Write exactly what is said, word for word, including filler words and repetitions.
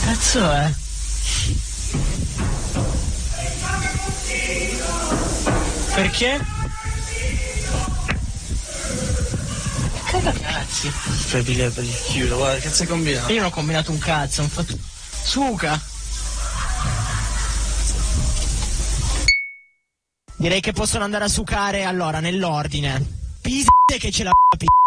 Cazzo è? Perché? Cagacazzi. Fai per il chiudo, guarda, che cazzo hai combinato? Io non ho combinato un cazzo, ho fatto... Suca! Direi che possono andare a sucare allora, nell'ordine. Piste che ce la p***a.